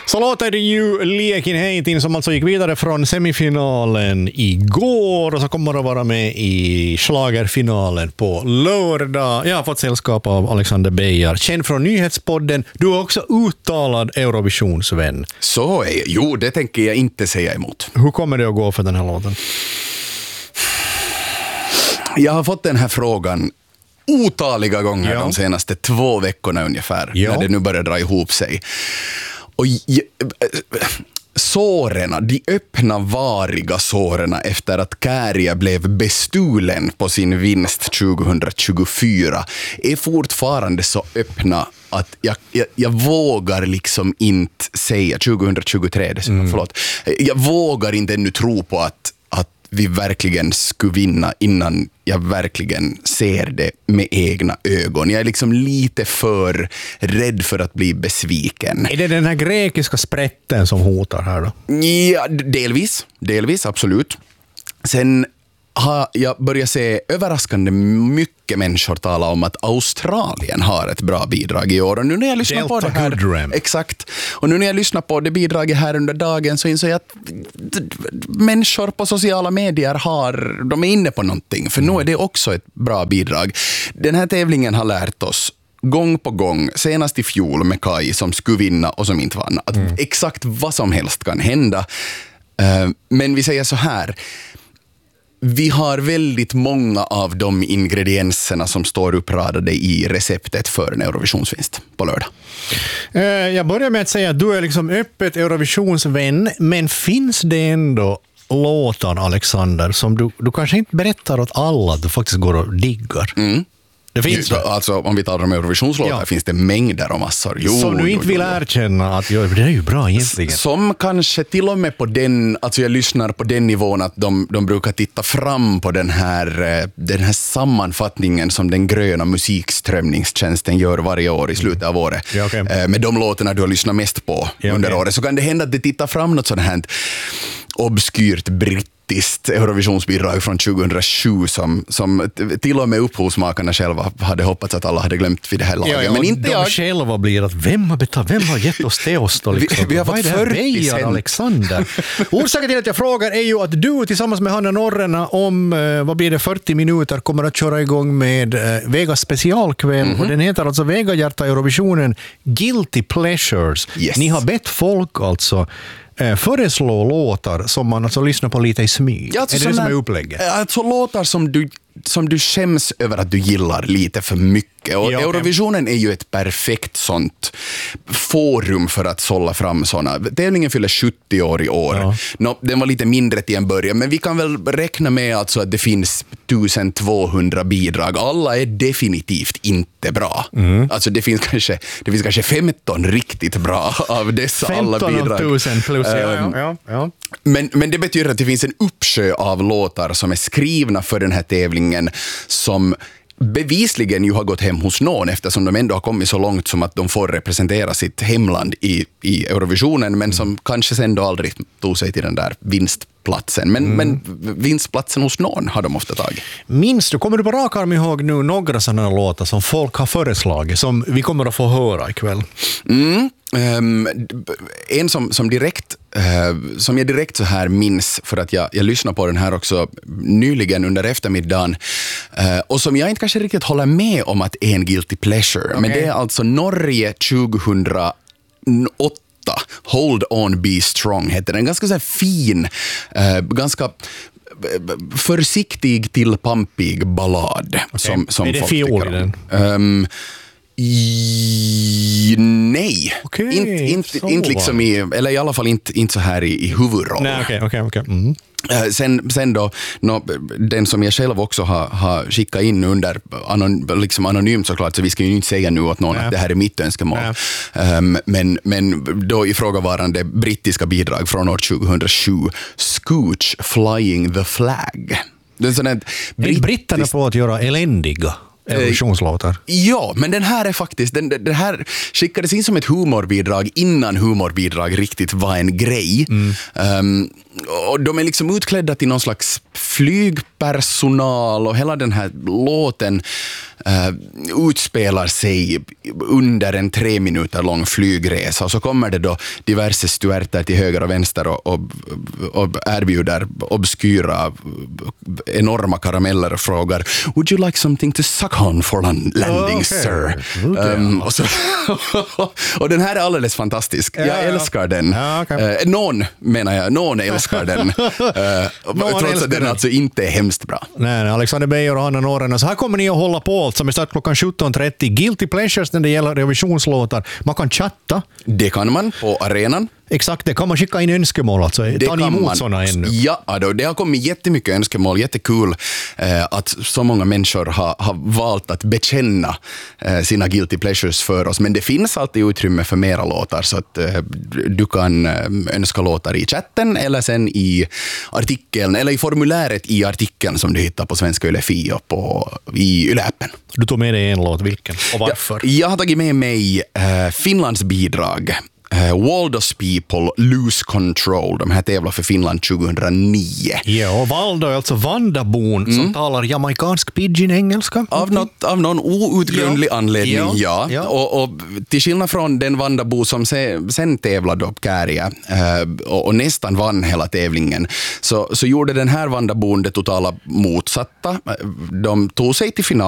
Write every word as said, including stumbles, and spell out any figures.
Så låter det ju Liekin Heitin som alltså gick vidare från semifinalen igår och så kommer att vara med i schlagerfinalen på lördag. Jag har fått sällskap av Alexander Beijer, känd från Nyhetspodden. Du är också uttalad Eurovisionsvän. Så är, jo, det tänker jag inte säga emot. Hur kommer det att gå för den här låten? Jag har fått den här frågan otaliga gånger ja. de senaste två veckorna ungefär, ja. när det nu börjar dra ihop sig. Och sårena, de öppna variga sårena efter att Käärijä blev bestulen på sin vinst tjugohundratjugofyra är fortfarande så öppna att jag, jag, jag vågar liksom inte säga tjugohundratjugotre, mm. förlåt. Jag vågar inte ännu tro på att vi verkligen skulle vinna innan jag verkligen ser det med egna ögon. Jag är liksom lite för rädd för att bli besviken. Är det den här grekiska sprätten som hotar här då? Ja, delvis. Delvis, absolut. Sen har jag börjat se överraskande mycket människor tala om att Australien har ett bra bidrag i år. Och nu när jag lyssnar Delta på det här, Goodrem. exakt. Och nu när jag lyssnar på det bidraget här under dagen så inser jag att människor på sociala medier har, de är inne på någonting. För mm. nu är det också ett bra bidrag. Den här tävlingen har lärt oss gång på gång, senast i fjol med Kai som skulle vinna och som inte vann, att mm. exakt vad som helst kan hända. Men vi säger så här: vi har väldigt många av de ingredienserna som står uppradade i receptet för en Eurovisionsvinst på lördag. Jag börjar med att säga att du är liksom öppet Eurovisionsvän, men finns det ändå låtar, Alexander, som du, du kanske inte berättar åt alla att du faktiskt går och diggar? Mm. Det finns det. Alltså, om vi talar om Eurovisionslåtar ja. finns det mängder och massor. Jo, som du inte jo, vill jo. erkänna att jo, det är ju bra egentligen. Som kanske till och med på den, alltså jag lyssnar på den nivån att de, de brukar titta fram på den här, den här sammanfattningen som den gröna musikströmningstjänsten gör varje år i slutet av året. Ja, okay. Med de låtarna du har lyssnat mest på ja, under okay. året. Så kan det hända att det tittar fram något sådant här obskyrt britt Eurovisionsbidrag från tjugohundrasju som, som till och med upphovsmakarna själva hade hoppats att alla hade glömt vid det här laget. Ja, ja, men inte de jag. själva blir att vem har betalt, vem har gett oss det oss då liksom? Vi, vi har fått fyrtio cent. Alexander. Orsaken till att jag frågar är ju att du tillsammans med Hanna Norrena om, eh, vad blir det, fyrtio minuter kommer att köra igång med eh, Vegas specialkväll mm-hmm. och den heter alltså Vega Hjärta Eurovisionen Guilty Pleasures. Yes. Ni har bett folk alltså föreslå låtar som man alltså lyssnar på lite i smyg. Ja, alltså är det det som är upplägget? Alltså låtar som du, som du skäms över att du gillar lite för mycket. Och ja, Eurovisionen är ju ett perfekt sånt forum för att sålla fram såna. Tävlingen fyller sjuttio år i år. Ja. No, den var lite mindre till en början, men vi kan väl räkna med alltså att det finns tusentvåhundra bidrag. Alla är definitivt inte bra. Mm. Alltså det finns kanske det finns kanske femton riktigt bra av dessa alla bidrag. femton tusen plus, ja, ja, ja, ja. Men, men det betyder att det finns en uppsjö av låtar som är skrivna för den här tävlingen som bevisligen ju har gått hem hos någon eftersom de ändå har kommit så långt som att de får representera sitt hemland i, i Eurovisionen men som kanske sen då aldrig tog sig till den där vinstplatsen. Men, mm. men vinstplatsen hos någon har de ofta tagit. Minns du, kommer du på rak arm ihåg nu några sådana låtar som folk har föreslagit som vi kommer att få höra ikväll? Mm. Um, en som, som direkt uh, som jag direkt så här minns för att jag, jag lyssnade på den här också nyligen under eftermiddagen uh, och som jag inte kanske riktigt håller med om att är en guilty pleasure, okay. men det är alltså Norge tjugohundraåtta. Hold on be strong heter den, ganska så här fin uh, ganska försiktig till pampig ballad. Okay. som, som är det fiol i den? Um, I, nej, okay, inte inte inte liksom i, eller i alla fall inte inte så här i, i huvudroll. Nej, okej, okej, okej. Mm. Sen, sen då, no, den som jag själv också har, har skickat in under anon, liksom anonymt såklart, så vi ska ju inte säga nu åt någon ja. att det här är mitt önskemål. Ja. Um, men, men då ifrågavarande brittiska bidrag från år tjugohundrasju, Scooch Flying the Flag. Den sån här brittisk... britterna på att göra eländiga Eurovisionslåtar. Ja, men den här är faktiskt, den, den här skickades in som ett humorbidrag innan humorbidrag riktigt var en grej. Mm. Um, och de är liksom utklädda till någon slags flygpersonal och hela den här låten uh, utspelar sig under en tre minuter lång flygresa, och så kommer det då diverse stuerter till höger och vänster och, och, och erbjuder obskyra enorma karameller och frågar "Would you like something to suck on for landing, okay. sir?" Okay. Um, och, så, och den här är alldeles fantastisk. Ja, jag älskar ja. den. Ja, okay. uh, någon, menar jag, någon älskar den. Uh, trots att den alltså inte är hemskt bra. Nej, nej, Alexander Beijer och Hanna Norren. Så här kommer ni att hålla på som är start klockan sjutton trettio. Guilty Pleasures när det gäller revisionslåtar. Man kan chatta. Det kan man på arenan. Exakt, det kan man skicka in önskemål. Alltså. Tar ni emot sådana ännu? Ja, då, det har kommit jättemycket önskemål. Jättekul eh, att så många människor har, har valt att bekänna eh, sina guilty pleasures för oss. Men det finns alltid utrymme för mera låtar, så att eh, du kan eh, önska låtar i chatten eller sen i artikeln, eller i formuläret i artikeln som du hittar på Svenska Yle Fi och på, i Yle-appen. Du tog med dig en låt, vilken? Och varför? Ja, jag har tagit med mig eh, Finlands bidrag. Uh, Waldos People Lose Control. De här tävlar för Finland tjugohundranio. Ja, och Valdo är alltså Vandabon mm. som talar jamaikansk pidgin-engelska. Av, något, av någon outgrundlig ja. anledning, ja. ja. ja. Och, och till skillnad från den Vandabo som se, sen tävlade upp Kääriä uh, och, och nästan vann hela tävlingen, så, så gjorde den här Vandabon det totala motsatta. De tog sig till final